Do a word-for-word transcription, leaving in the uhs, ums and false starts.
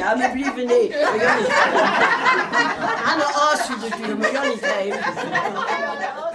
Ja, men bliv ved ned. Han er også hyldedyr, men jeg er ikke